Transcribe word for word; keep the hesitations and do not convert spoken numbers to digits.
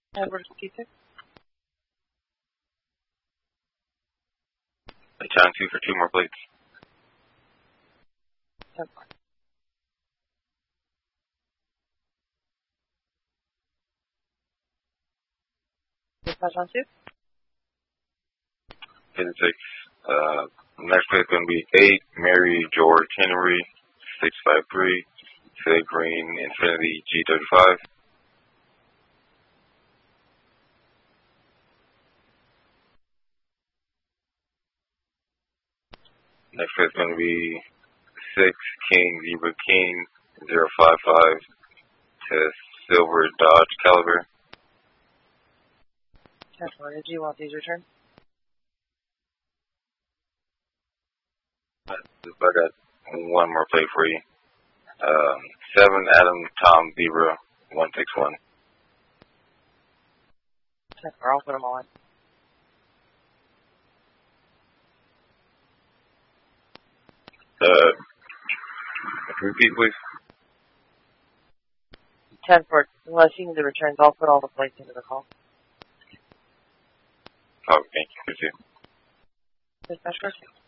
Edward Keith. John two for two more plates. ten four. Dispatch on two. ten six. Uh, next plate is going to be eight, Mary George Henry, six five three, Sid Green, Infinity G thirty-five. Next plate is going to be six, King Zebra King, zero five five, to Silver Dodge Caliber. ten four. Did you want these returned? I got one more plate for you. Um, seven, Adam Tom Zebra, one six one. ten four. I'll put them all in. Uh, repeat, please. ten four. Unless you need the returns, I'll put all the plates into the call. Oh, thank you. Good to see you. Dispatch first.